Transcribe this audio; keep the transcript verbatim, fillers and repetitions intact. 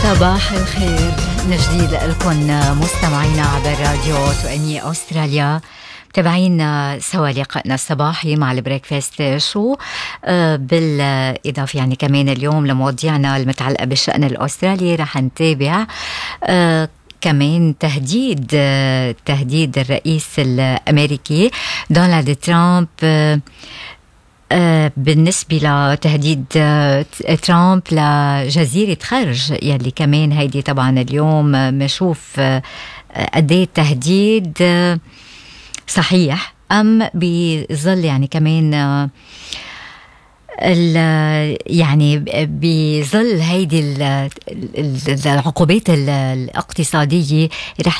صباح الخير من جديد لكم مستمعينا عبر راديو توأمي أستراليا، متابعين سوا لقائنا الصباحي مع البريكفاست شو، آه بالإضافة يعني كمان اليوم لمواضيعنا المتعلقة بالشأن الأسترالي رح نتابع آه كمان تهديد آه تهديد الرئيس الأمريكي دونالد ترامب آه آه بالنسبة لتهديد آه ترامب لجزيرة خرج، يلي كمان هيدي طبعا اليوم بنشوف آه قد ايه التهديد آه صحيح أم بظل يعني كمان آه يعني بظل هيدي العقوبات الاقتصادية رح